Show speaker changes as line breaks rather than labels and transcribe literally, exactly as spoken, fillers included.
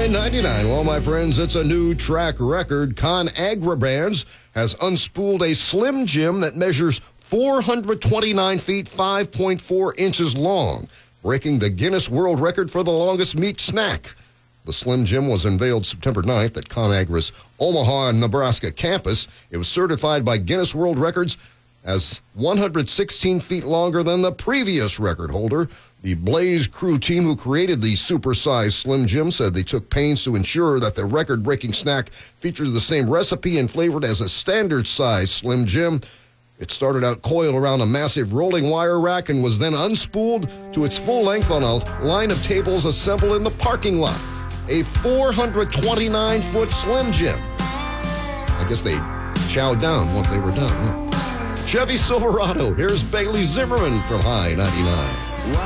nine ninety-nine. Well, my friends, it's a new track record. ConAgra Brands has unspooled a Slim Jim that measures four hundred twenty-nine feet, five point four inches long, breaking the Guinness World Record for the longest meat snack. The Slim Jim was unveiled September ninth at ConAgra's Omaha, Nebraska campus. It was certified by Guinness World Records as one hundred sixteen feet longer than the previous record holder. The Blaze Crew team who created the super-sized Slim Jim said they took pains to ensure that the record-breaking snack featured the same recipe and flavored as a standard-sized Slim Jim. It started out coiled around a massive rolling wire rack and was then unspooled to its full length on a line of tables assembled in the parking lot. A four hundred twenty-nine foot Slim Jim. I guess they chowed down once they were done, huh? Chevy Silverado. Here's Bailey Zimmerman from High ninety-nine.